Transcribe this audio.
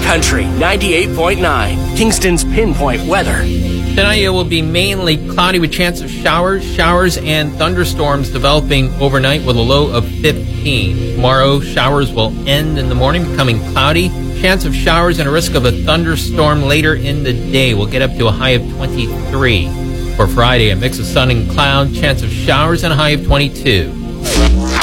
Country 98.9, Kingston's Pinpoint Weather. Tonight it will be mainly cloudy with chance of showers and thunderstorms developing overnight with a low of 15. Tomorrow, showers will end in the morning, becoming cloudy. Chance of showers and a risk of a thunderstorm later in the day. We'll get up to a high of 23. For Friday, a mix of sun and cloud, chance of showers and a high of 22.